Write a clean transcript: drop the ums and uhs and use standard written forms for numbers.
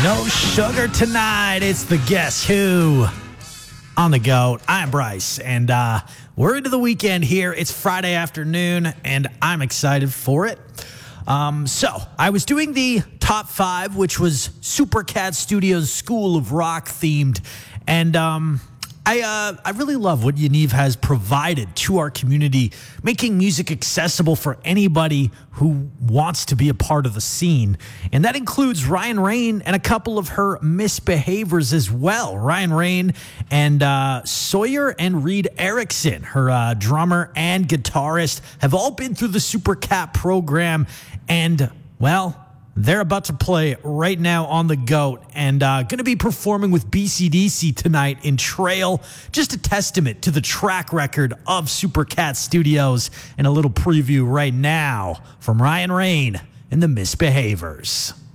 No sugar tonight. It's the Guess Who on the GOAT. I'm Bryce, and we're into the weekend here. It's Friday afternoon, and I'm excited for it. So I was doing the top 5, which was Supercat Studios School of Rock themed, and I really love what Yaniv has provided to our community, making music accessible for anybody who wants to be a part of the scene. And that includes Ryan Rain and a couple of her misbehaviors as well. Ryan Rain and Sawyer and Reed Erickson, her drummer and guitarist, have all been through the Supercat program. And, well, they're about to play right now on the GOAT and going to be performing with BCDC tonight in Trail. Just a testament to the track record of Supercat Studios, and a little preview right now from Ryan Rain and the Misbehaviors.